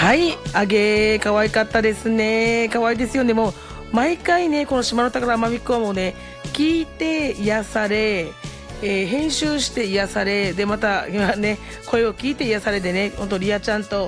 はい、あげ可愛かったですね。可愛いですよね。もう毎回ね、この島の宝マミックはもうね、聞いて癒され、編集して癒されで、また今ね声を聞いて癒されでね、本当リアちゃんと